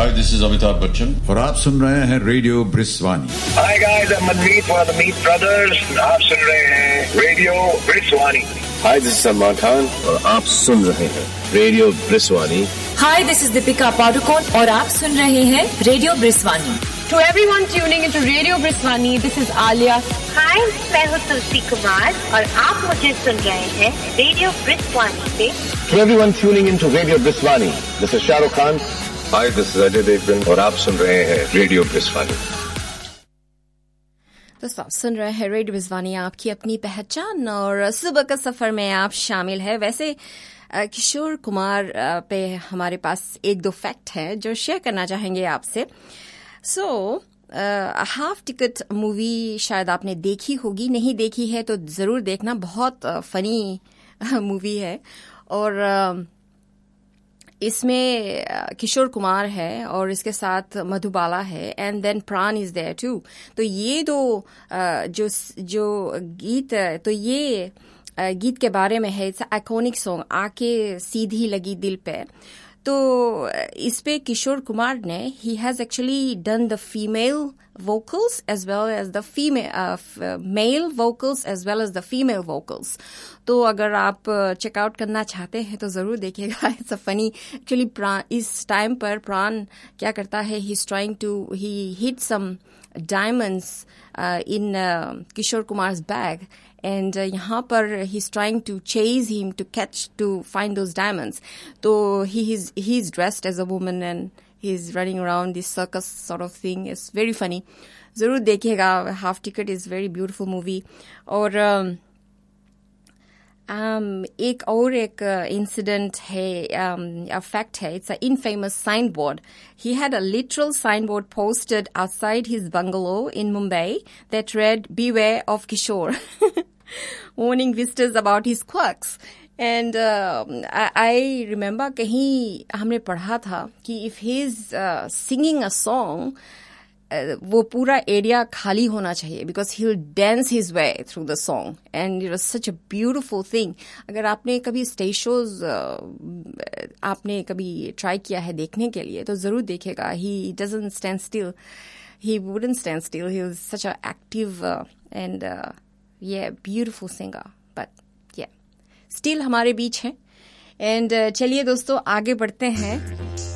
Hi, this is Amitabh Bachchan. और आप सुन रहे हैं radio ब्रिस्वानी. Hi guys, I'm Manmeet for the Meet Brothers. आप सुन रहे हैं radio ब्रिस्वानी. Hi, this is Salman Khan और आप सुन रहे हैं radio ब्रिस्वानी. Hi, this is Deepika Padukone और आप सुन रहे हैं radio ब्रिस्वानी. To everyone tuning into Radio Briswani, this is Alia. Hi, मैं हूँ तुलसी कुमार और आप मुझे सुन रहे हैं रेडियो ब्रिस्वानी से. To everyone tuning into Radio Briswani, this is Shah Rukh Khan. Hi, this is Ajay Devgan और आप सुन रहे हैं रेडियो ब्रिस्वानी. दोस्तों, आप सुन रहे हैं रेडियो ब्रिस्वानी, आपकी अपनी पहचान, और सुबह का सफर में आप शामिल है. वैसे किशोर कुमार पे हमारे पास एक दो फैक्ट है जो शेयर करना चाहेंगे आपसे. सो हाफ टिकट मूवी शायद आपने देखी होगी, नहीं देखी है तो जरूर देखना. बहुत फनी मूवी है और इसमें किशोर कुमार है और इसके साथ मधुबाला है एंड देन प्राण इज देयर टू. तो ये दो जो गीत, तो ये गीत के बारे में है. इट्स आइकॉनिक सॉन्ग, आके सीधी लगी दिल पे. तो इस पे किशोर कुमार ने he has actually done the female vocals as well as the male vocals as well as the female vocals. तो अगर आप चेकआउट करना चाहते हैं तो जरूर देखिएगा. It's a funny. एक्चुअली इस टाइम पर प्राण क्या करता है, he hid some diamonds in Kishore Kumars bag, and यहाँ पर he's trying to chase him to find those diamonds. तो he's dressed as a woman and he's running around this circus sort of thing. It's very funny. जरूर देखिएगा. Half ticket is very beautiful movie. और एक incident है, fact है. It's a infamous sign board. He had a literal signboard posted outside his bungalow in Mumbai that read, "Beware of Kishore," warning visitors about his quirks. And I remember कहीं हमने पढ़ा था कि if he's singing a song, वो पूरा area खाली होना चाहिए because he'll dance his way through the song. And it was such a beautiful thing. अगर आपने कभी स्टेज शोज आपने कभी ट्राई किया है देखने के लिए तो जरूर देखेगा. He doesn't stand still. He wouldn't stand still. He was such an active and beautiful singer. But yeah, still हमारे बीच हैं. एंड चलिए दोस्तों आगे बढ़ते हैं.